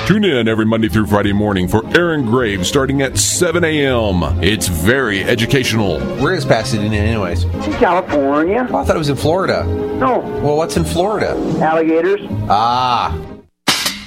Tune in every Monday through Friday morning for Aaron Graves starting at 7 a.m. It's very educational. Where is Pasadena anyways? In California. Oh, I thought it was in Florida. No. Well, what's in Florida? Alligators. Ah.